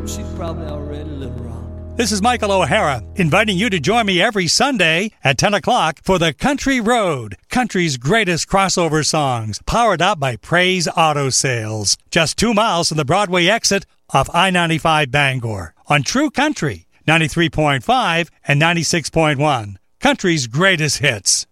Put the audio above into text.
She's probably already a little wrong. This is Michael O'Hara, inviting you to join me every Sunday at 10 o'clock for the Country Road, country's greatest crossover songs, powered up by Praise Auto Sales. Just 2 miles from the Broadway exit off I-95 Bangor on True Country, 93.5 and 96.1. Country's greatest hits.